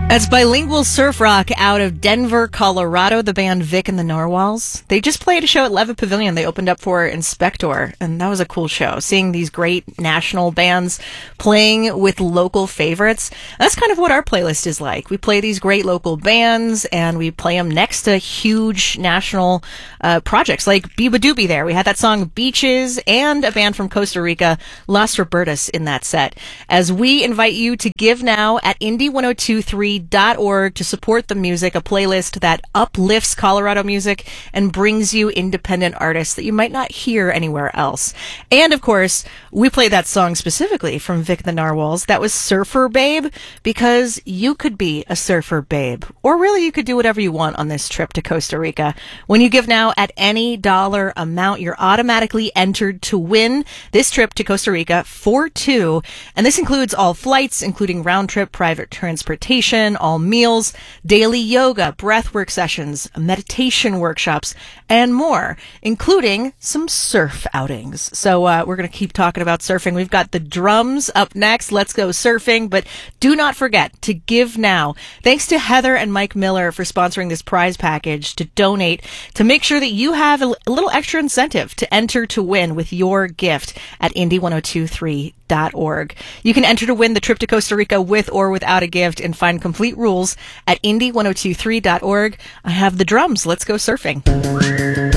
That's bilingual surf rock out of Denver, Colorado, the band Vic and the Narwhals. They just played a show at Levitt Pavilion. They opened up for Inspector, and that was a cool show. Seeing these great national bands playing with local favorites. That's kind of what our playlist is like. We play these great local bands, and we play them next to huge national projects like Biba Doobie there. We had that song Beaches and a band from Costa Rica, Las Robertas, in that set. As we invite you to give now at indie1023.org to support the music, a playlist that uplifts Colorado music and brings you independent artists that you might not hear anywhere else. And of course, we played that song specifically from Vic the Narwhals. That was Surfer Babe, because you could be a surfer babe. Or really, you could do whatever you want on this trip to Costa Rica. When you give now at any dollar amount, you're automatically entered to win this trip to Costa Rica for two. And this includes all flights, including round-trip private transportation, all meals, daily yoga, breathwork sessions, meditation workshops, and more, including some surf outings. So we're going to keep talking about surfing. We've got the drums up next. Let's go surfing. But do not forget to give now. Thanks to Heather and Mike Miller for sponsoring this prize package to donate to make sure that you have a little extra incentive to enter to win with your gift at indie1023.org. You can enter to win the trip to Costa Rica with or without a gift and find complete rules at indie1023.org. I have the drums. Let's go surfing.